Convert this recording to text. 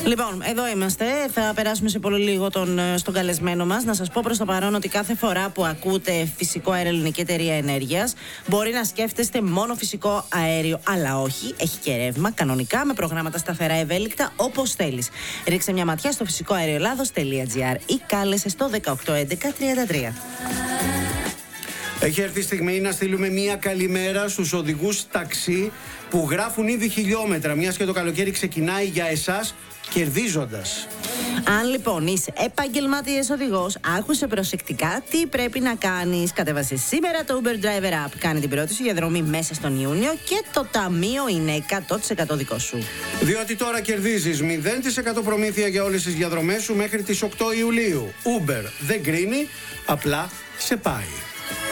Λοιπόν, εδώ είμαστε. Θα περάσουμε σε πολύ λίγο στον καλεσμένο μας. Να σας πω προς το παρόν ότι κάθε φορά που ακούτε φυσικό αέριο Ελληνική Εταιρεία Ενέργειας, μπορεί να σκέφτεστε μόνο φυσικό αέριο, αλλά όχι. Έχει και ρεύμα κανονικά με προγράμματα σταθερά ευέλικτα όπως θέλεις. Ρίξε μια ματιά στο φυσικοαερioελλάδος.gr ή κάλεσε στο 181133. Έχει έρθει η στιγμή να στείλουμε μια καλημέρα στους οδηγούς ταξί που γράφουν ήδη χιλιόμετρα, μιας και το καλοκαίρι ξεκινάει για εσάς κερδίζοντας. Αν λοιπόν είσαι επαγγελματίας οδηγός, άκουσε προσεκτικά τι πρέπει να κάνεις. Κατέβασε σήμερα το Uber Driver App. Κάνε την πρώτη σου διαδρομή μέσα στον Ιούνιο και το ταμείο είναι 100% δικό σου. Διότι τώρα κερδίζεις 0% προμήθεια για όλες τις διαδρομές σου μέχρι τις 8 Ιουλίου. Uber δεν κρίνει, απλά σε πάει.